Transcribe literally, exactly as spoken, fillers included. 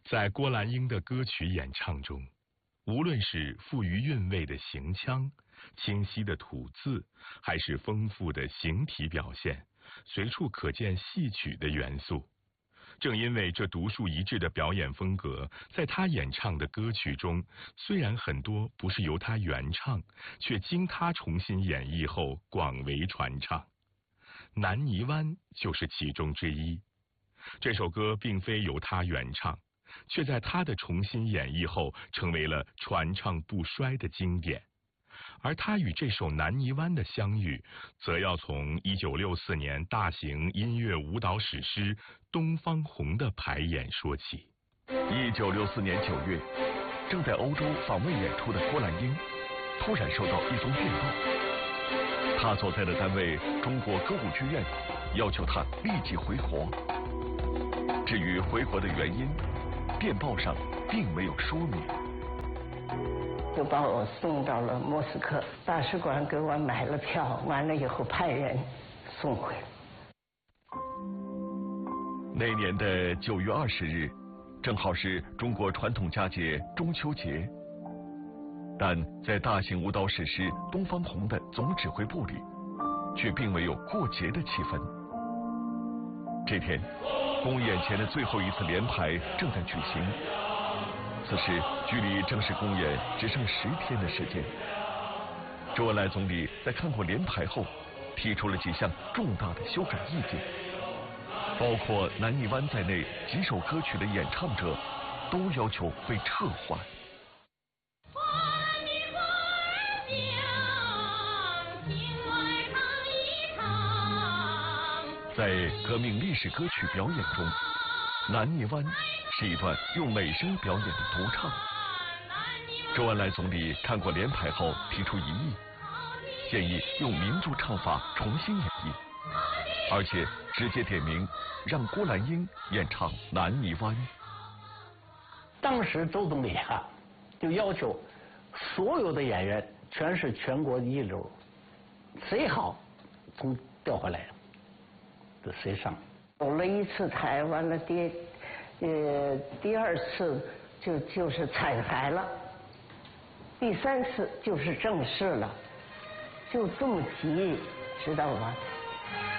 在郭兰英的歌曲演唱中，无论是富于韵味的行腔、清晰的吐字，还是丰富的形体表现，随处可见戏曲的元素。正因为这独树一帜的表演风格，在他演唱的歌曲中，虽然很多不是由他原唱，却经他重新演绎后广为传唱。《南泥湾》就是其中之一。这首歌并非由他原唱，却在他的重新演绎后成为了传唱不衰的经典。而他与这首《南泥湾》的相遇，则要从一九六四年大型音乐舞蹈史诗《东方红》的排演说起。 一九六四年九月，正在欧洲访问演出的郭兰英，突然收到一封电报，他所在的单位中国歌舞剧院要求他立即回国。至于回国的原因，电报上并没有说明。 就把我送到了莫斯科，大使馆给我买了票，完了以后派人送回来。 那年的九月二十日，正好是中国传统佳节中秋节，但在大型舞蹈史诗《东方红》的总指挥部里，却并没有过节的气氛。这天，公演前的最后一次联排正在举行。此时距离正式公演只剩十天的时间。周恩来总理在看过联排后，提出了几项重大的修改意见，包括《南泥湾》在内几首歌曲的演唱者都要求被撤换。在革命历史歌曲表演中，《南泥湾》是一段用美声表演的独唱。周恩来总理看过联排后提出异议，建议用民族唱法重新演绎，而且直接点名让郭兰英演唱《南泥湾》。 当时周总理啊，就要求所有的演员全是全国一流，谁好从调回来，这谁上。 走了一次台，完了第呃第二次就就是彩排了，第三次就是正式了，就这么急，知道吗？